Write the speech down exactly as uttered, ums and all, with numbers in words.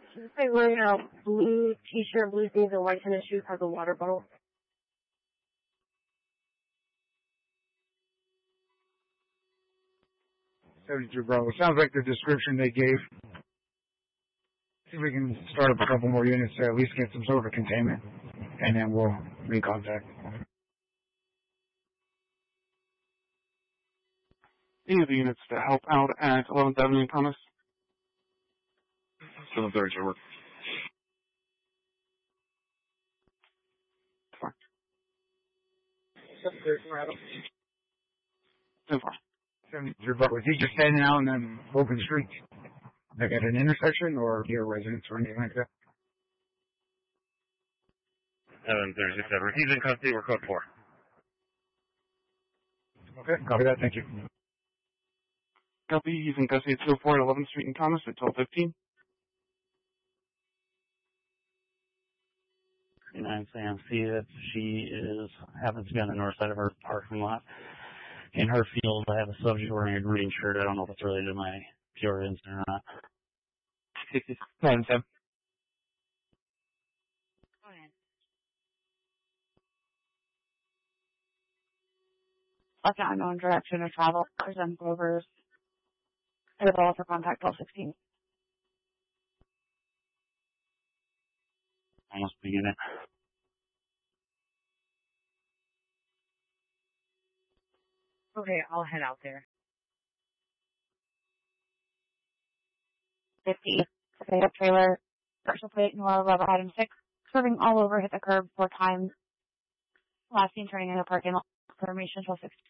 He's like wearing a blue t-shirt, blue jeans, and white tennis shoes, has a water bottle. seventy-two Bravo. Sounds like the description they gave. See if we can start up a couple more units to at least get some sort of containment, and then we'll recontact. Any of the units to help out at eleventh Avenue and Thomas? seven thirty should work. Fine. seven thirty, we're out. ten four. seventy-two Bravo. Was he just standing out in an open street? Like at an intersection or near residence or anything like that? seven thirty-six, Edward. He's in custody. We're code four. Okay, copy that. Thank you. Copy. He's in custody at two oh four at eleventh Street and Thomas at twelve fifteen. nine Sam, see if she is happens to be on the north side of her parking lot. In her field, I have a subject wearing a green shirt. I don't know if it's related to my pure incident or not. sixty-nine, Sam. Go ahead. Left unknown direction of travel. Present Grover's. Available for contact twelve sixteen. Almost the unit. Okay, I'll head out there. fifty. Potato trailer. Commercial plate, Nora Rubber item six. Swerving all over, hit the curb four times. Last seen turning in the parking lot. Information twelve sixteen.